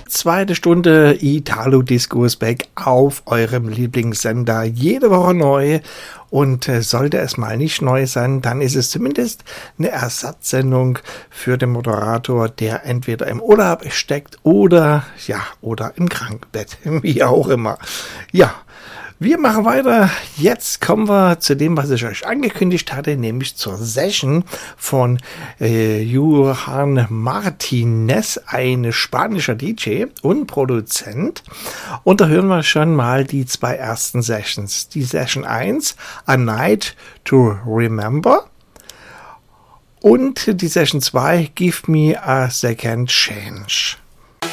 zweite Stunde Italo Disco ist back auf eurem Lieblingssender. Jede Woche neu. Und sollte es mal nicht neu sein, dann ist es zumindest eine Ersatzsendung für den Moderator, der entweder im Urlaub steckt oder im Krankenbett, wie auch immer. Ja. Wir machen weiter. Jetzt kommen wir zu dem, was ich euch angekündigt hatte, nämlich zur Session von Johan Martinez, ein spanischer DJ und Produzent. Und da hören wir schon mal die zwei ersten Sessions. Die Session 1, A Night to Remember. Und die Session 2, Give Me a Second Change.